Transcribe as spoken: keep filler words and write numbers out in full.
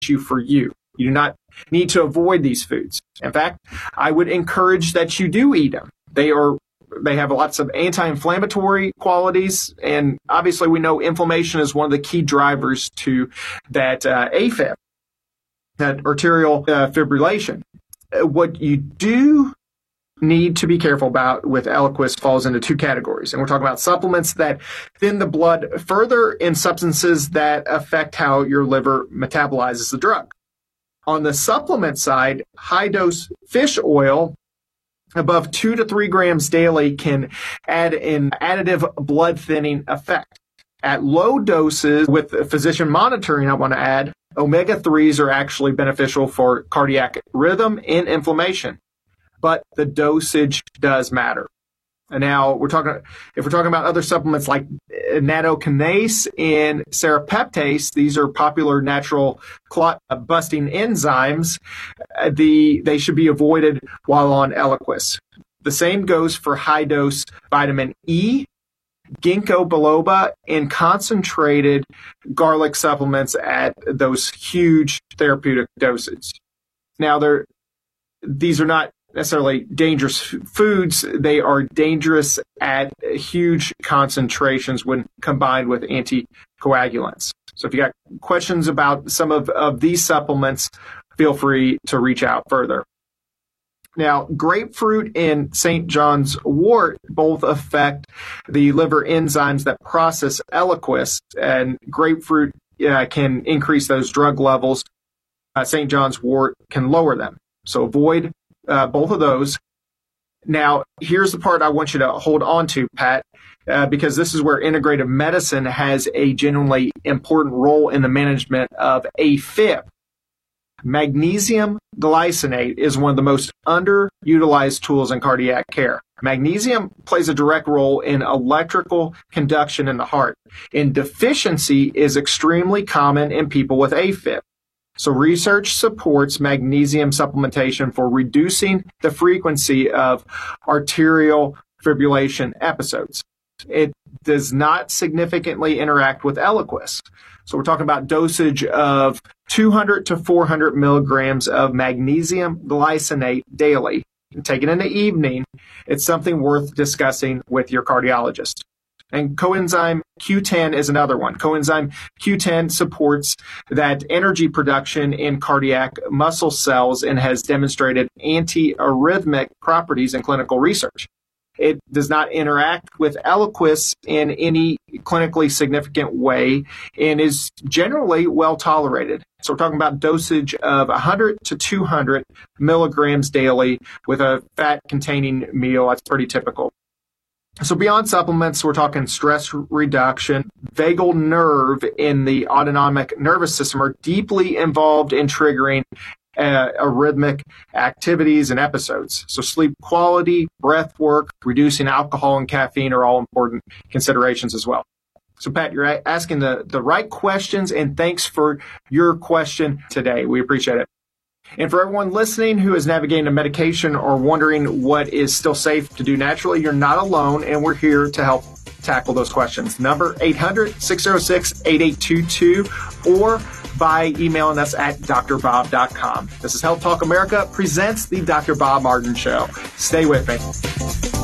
issue for you. You do not need to avoid these foods. In fact, I would encourage that you do eat them. They are They have lots of anti-inflammatory qualities, and obviously we know inflammation is one of the key drivers to that uh, A Fib, that arterial uh, fibrillation. Uh, what you do need to be careful about with Eliquis falls into two categories, and we're talking about supplements that thin the blood further and substances that affect how your liver metabolizes the drug. On the supplement side, high-dose fish oil above two to three grams daily can add an additive blood thinning effect. At low doses with physician monitoring, I want to add, omega threes are actually beneficial for cardiac rhythm and inflammation, but the dosage does matter. And now we're talking, if we're talking about other supplements like nattokinase and serrapeptase, these are popular natural clot busting enzymes. The, they should be avoided while on Eliquis. The same goes for high dose vitamin E, ginkgo biloba, and concentrated garlic supplements at those huge therapeutic doses. Now, they're, these are not necessarily dangerous foods. They are dangerous at huge concentrations when combined with anticoagulants. So if you got questions about some of, of these supplements, feel free to reach out further. Now, grapefruit and Saint John's wort both affect the liver enzymes that process Eliquis, and grapefruit uh, can increase those drug levels. Uh, Saint John's wort can lower them. So avoid Uh, both of those. Now, here's the part I want you to hold on to, Pat, uh, because this is where integrative medicine has a genuinely important role in the management of A Fib. Magnesium glycinate is one of the most underutilized tools in cardiac care. Magnesium plays a direct role in electrical conduction in the heart, and deficiency is extremely common in people with A Fib. So research supports magnesium supplementation for reducing the frequency of arterial fibrillation episodes. It does not significantly interact with Eliquis. So we're talking about dosage of two hundred to four hundred milligrams of magnesium glycinate daily. Taken in the evening, it's something worth discussing with your cardiologist. And coenzyme Q ten is another one. Coenzyme Q ten supports that energy production in cardiac muscle cells and has demonstrated antiarrhythmic properties in clinical research. It does not interact with Eliquis in any clinically significant way and is generally well tolerated. So we're talking about dosage of one hundred to two hundred milligrams daily with a fat-containing meal. That's pretty typical. So beyond supplements, we're talking stress reduction. Vagal nerve in the autonomic nervous system are deeply involved in triggering uh, arrhythmic activities and episodes. So sleep quality, breath work, reducing alcohol and caffeine are all important considerations as well. So Pat, you're asking the, the right questions, and thanks for your question today. We appreciate it. And for everyone listening who is navigating a medication or wondering what is still safe to do naturally, you're not alone, and we're here to help tackle those questions. Number eight hundred, six oh six, eight eight two two or by emailing us at d r bob dot com. This is Health Talk America presents the Doctor Bob Martin Show. Stay with me.